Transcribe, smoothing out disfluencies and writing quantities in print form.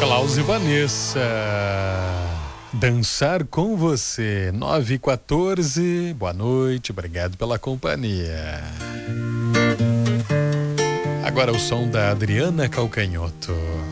Klaus e Vanessa, dançar com você, 9h14, boa noite, obrigado pela companhia. Agora o som da Adriana Calcanhoto.